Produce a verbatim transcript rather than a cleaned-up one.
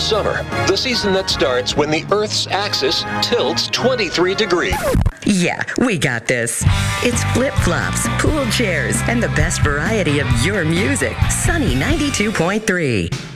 summer, the season that starts when the Earth's axis tilts twenty-three degrees. Yeah, we got this. It's flip-flops, pool chairs, and the best variety of your music. Sunny ninety-two point three.